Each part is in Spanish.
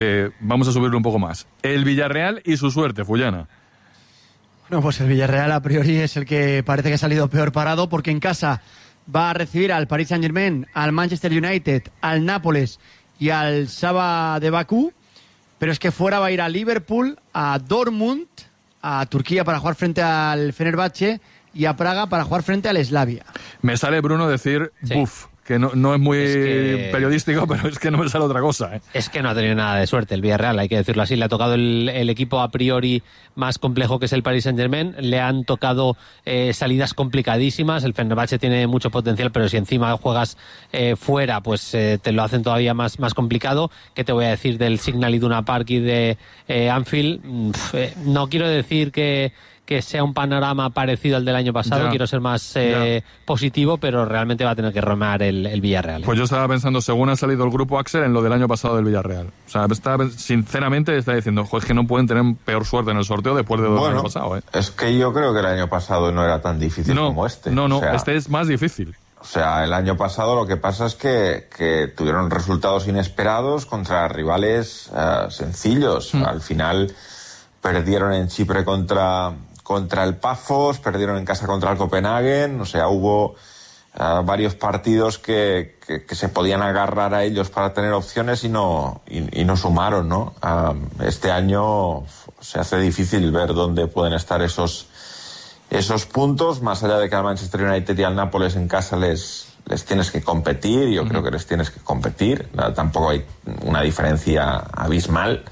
vamos a subirlo un poco más. El Villarreal y su suerte, Fullana. Bueno, pues el Villarreal a priori es el que parece que ha salido peor parado, porque en casa va a recibir al Paris Saint-Germain, al Manchester United, al Nápoles y al Saba de Bakú, pero es que fuera va a ir a Liverpool, a Dortmund, a Turquía para jugar frente al Fenerbahce y a Praga para jugar frente al Slavia. Me sale, Bruno, decir buf, que no es muy periodístico, pero es que no me sale otra cosa. Es que no ha tenido nada de suerte el Villarreal, hay que decirlo así. Le ha tocado el equipo a priori más complejo, que es el Paris Saint-Germain. Le han tocado salidas complicadísimas. El Fenerbahce tiene mucho potencial, pero si encima juegas fuera, pues te lo hacen todavía más complicado. ¿Qué te voy a decir del Signal Iduna Park y de Anfield? No quiero decir que sea un panorama parecido al del año pasado, quiero ser más positivo, pero realmente va a tener que remar el Villarreal. Pues yo estaba pensando, según ha salido el grupo Axel, en lo del año pasado del Villarreal. O sea, sinceramente está diciendo, es que no pueden tener peor suerte en el sorteo después del año pasado. Es que yo creo que el año pasado no era tan difícil como este. No, o sea, este es más difícil. O sea, el año pasado lo que pasa es que tuvieron resultados inesperados contra rivales sencillos. Al final perdieron en Chipre contra el Pafos, perdieron en casa contra el Copenhagen. O sea, hubo varios partidos que se podían agarrar a ellos para tener opciones y no sumaron, ¿no? Este año se hace difícil ver dónde pueden estar esos puntos, más allá de que al Manchester United y al Nápoles en casa les tienes que competir. Yo creo que les tienes que competir. Tampoco hay una diferencia abismal.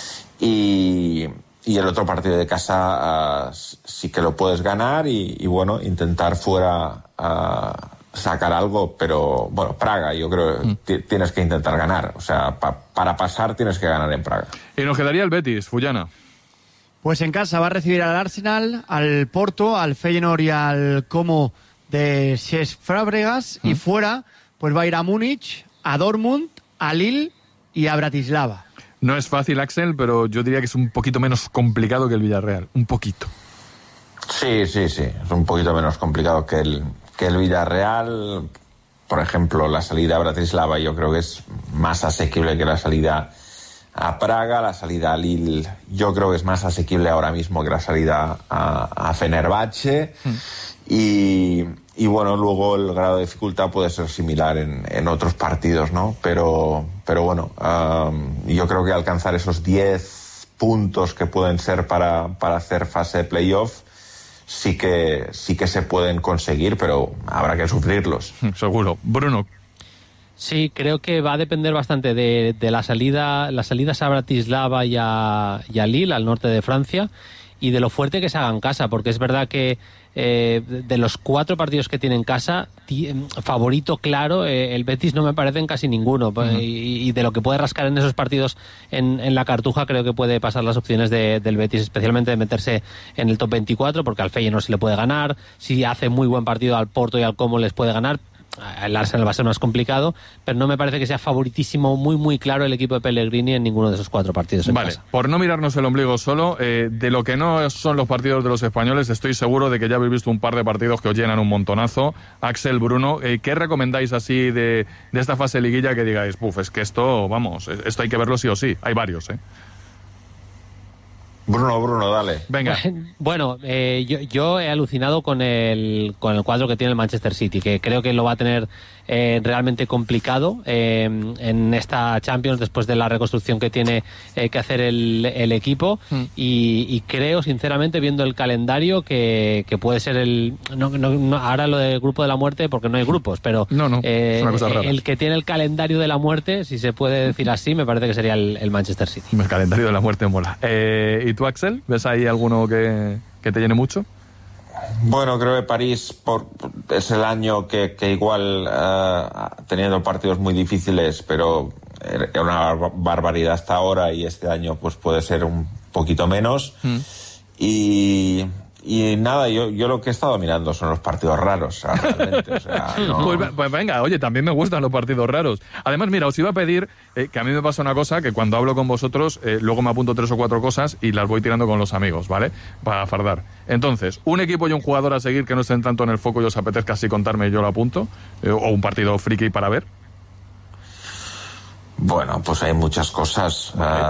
Y el otro partido de casa sí que lo puedes ganar y bueno, intentar fuera sacar algo, pero bueno, Praga yo creo tienes que intentar ganar. O sea, para pasar tienes que ganar en Praga. Y nos quedaría el Betis, Fullana. Pues en casa va a recibir al Arsenal, al Porto, al Feyenoord y al Como de Cesc Fábregas, y fuera pues va a ir a Múnich, a Dortmund, a Lille y a Bratislava. No es fácil, Axel, pero yo diría que es un poquito menos complicado que el Villarreal. Un poquito. Sí. Es un poquito menos complicado que el Villarreal. Por ejemplo, la salida a Bratislava yo creo que es más asequible que la salida a Praga. La salida a Lille yo creo que es más asequible ahora mismo que la salida a Fenerbahce. Y bueno, luego el grado de dificultad puede ser similar en otros partidos, ¿no? Pero bueno, yo creo que alcanzar esos 10 puntos que pueden ser para hacer fase de playoff sí que se pueden conseguir, pero habrá que sufrirlos. Seguro. Bruno. Sí, creo que va a depender bastante de las salidas a Bratislava y a Lille, al norte de Francia, y de lo fuerte que se haga en casa, porque es verdad que de los 4 partidos que tiene en casa, favorito claro, el Betis no me parece en casi ninguno. Y de lo que puede rascar en esos partidos en la Cartuja, creo que puede pasar las opciones del Betis, especialmente de meterse en el top 24, porque al Feyenoord se le puede ganar, si hace muy buen partido al Porto y al Como les puede ganar. El Arsenal va a ser más complicado, pero no me parece que sea favoritísimo muy claro el equipo de Pellegrini en ninguno de esos 4 partidos en casa. Por no mirarnos el ombligo solo, de lo que no son los partidos de los españoles, estoy seguro de que ya habéis visto un par de partidos que os llenan un montonazo. Axel, Bruno, ¿qué recomendáis así de esta fase de liguilla que digáis, es que esto hay que verlo sí o sí? Hay varios, Bruno, dale. Venga. Bueno, yo he alucinado con el cuadro que tiene el Manchester City, que creo que lo va a tener realmente complicado en esta Champions después de la reconstrucción que tiene que hacer el equipo y creo sinceramente, viendo el calendario, que puede ser ahora lo del grupo de la muerte, porque no hay grupos, pero es una cosa rara. El que tiene el calendario de la muerte, si se puede decir así, me parece que sería el Manchester City. El calendario de la muerte mola. ¿Y tú, Axel? ¿Ves ahí alguno que te llene mucho? Bueno, creo que París es el año que igual, teniendo partidos muy difíciles, pero era una barbaridad hasta ahora, y este año pues puede ser un poquito menos. Y nada, yo lo que he estado mirando son los partidos raros, realmente. O sea, no. Pues venga, oye, también me gustan los partidos raros. Además, mira, os iba a pedir que a mí me pasa una cosa, que cuando hablo con vosotros, luego me apunto 3 o 4 cosas y las voy tirando con los amigos, ¿vale? Para fardar. Entonces, un equipo y un jugador a seguir que no estén tanto en el foco y os apetezca así contarme y yo lo apunto, o un partido friki para ver. Bueno, pues hay muchas cosas.